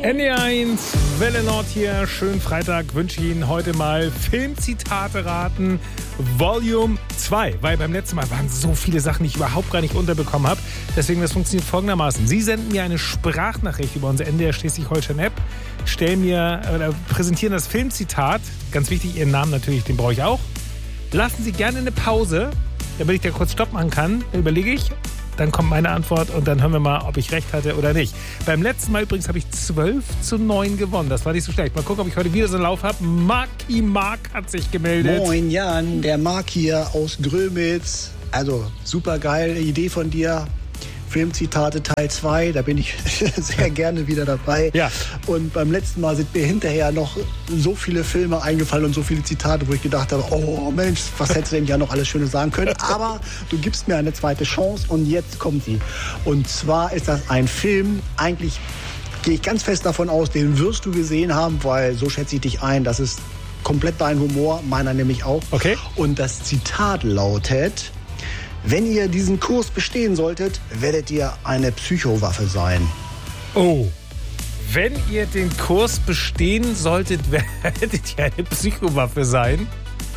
NDR1, Welle Nord hier. Schönen Freitag wünsche ich Ihnen heute mal Filmzitate raten, Volume 2. Weil beim letzten Mal waren so viele Sachen, die ich überhaupt gar nicht unterbekommen habe. Deswegen, das funktioniert folgendermaßen. Sie senden mir eine Sprachnachricht über unsere NDR Schleswig-Holstein-App, präsentieren das Filmzitat. Ganz wichtig, Ihren Namen natürlich, den brauche ich auch. Lassen Sie gerne eine Pause, damit ich da kurz Stopp machen kann. Dann überlege ich. Dann kommt meine Antwort und dann hören wir mal, ob ich recht hatte oder nicht. Beim letzten Mal übrigens habe ich 12-9 gewonnen. Das war nicht so schlecht. Mal gucken, ob ich heute wieder so einen Lauf habe. Marky Mark hat sich gemeldet. Moin Jan, der Mark hier aus Grömitz. Also super geile Idee von dir. Filmzitate Teil 2, da bin ich sehr gerne wieder dabei. Ja. Und beim letzten Mal sind mir hinterher noch so viele Filme eingefallen und so viele Zitate, wo ich gedacht habe, oh Mensch, was hättest du denn ja noch alles Schönes sagen können. Aber du gibst mir eine zweite Chance und jetzt kommt sie. Und zwar ist das ein Film, eigentlich gehe ich ganz fest davon aus, den wirst du gesehen haben, weil so schätze ich dich ein, das ist komplett dein Humor, meiner nämlich auch. Okay. Und das Zitat lautet: Wenn ihr diesen Kurs bestehen solltet, werdet ihr eine Psychowaffe sein. Oh. Wenn ihr den Kurs bestehen solltet, werdet ihr eine Psychowaffe sein.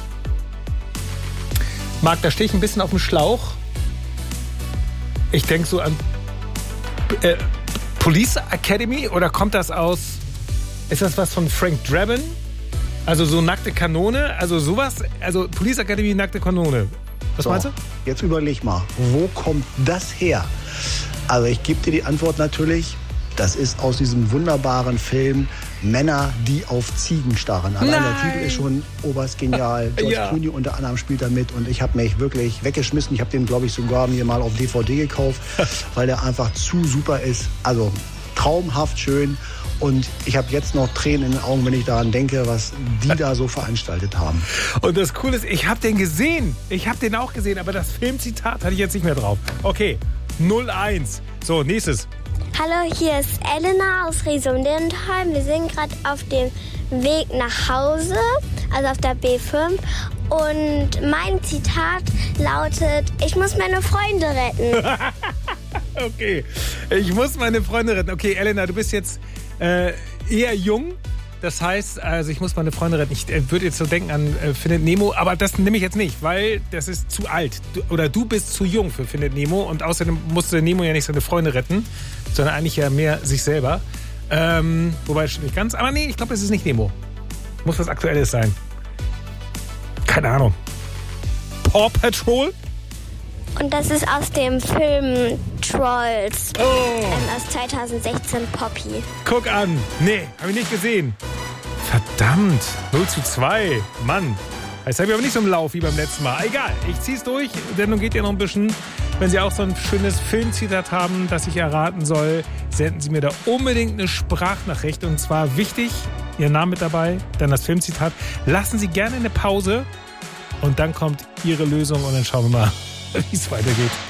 Marc, da stehe ich ein bisschen auf dem Schlauch. Ich denke so an Police Academy, oder kommt das aus... Ist das was von Frank Drebin? Also so nackte Kanone? Also sowas? Also Police Academy, nackte Kanone. Was meinst du? Jetzt überleg mal, wo kommt das her? Also ich gebe dir die Antwort natürlich, das ist aus diesem wunderbaren Film Männer, die auf Ziegen starren. Allein der Titel ist schon oberst genial. George Clooney unter anderem spielt da mit und ich habe mich wirklich weggeschmissen. Ich habe den, glaube ich, sogar mir mal auf DVD gekauft, weil der einfach zu super ist. Also traumhaft schön. Und ich habe jetzt noch Tränen in den Augen, wenn ich daran denke, was die da so veranstaltet haben. Und das Coole ist, ich habe den gesehen. Ich habe den auch gesehen, aber das Filmzitat hatte ich jetzt nicht mehr drauf. Okay, 0-1. So, nächstes. Hallo, hier ist Elena aus Riesum-Lindenheim. Wir sind gerade auf dem Weg nach Hause, also auf der B5. Und mein Zitat lautet: Ich muss meine Freunde retten. Okay, ich muss meine Freunde retten. Okay, Elena, du bist jetzt eher jung. Das heißt, also ich muss meine Freunde retten. Ich würde jetzt so denken an Findet Nemo, aber das nehme ich jetzt nicht, weil das ist zu alt. Du bist zu jung für Findet Nemo und außerdem musste Nemo ja nicht seine Freunde retten, sondern eigentlich ja mehr sich selber. Wobei das stimmt nicht ganz. Aber nee, ich glaube, es ist nicht Nemo. Muss was Aktuelles sein. Keine Ahnung. Paw Patrol? Und das ist aus dem Film Trolls. Oh. Aus 2016, Poppy. Guck an. Nee, habe ich nicht gesehen. Verdammt. 0-2. Mann. Jetzt habe ich aber nicht so einen Lauf wie beim letzten Mal. Egal, ich ziehe es durch. Die Sendung geht ja noch ein bisschen. Wenn Sie auch so ein schönes Filmzitat haben, das ich erraten soll, senden Sie mir da unbedingt eine Sprachnachricht. Und zwar wichtig, Ihr Name mit dabei, dann das Filmzitat. Lassen Sie gerne eine Pause und dann kommt Ihre Lösung und dann schauen wir mal, wie es weitergeht.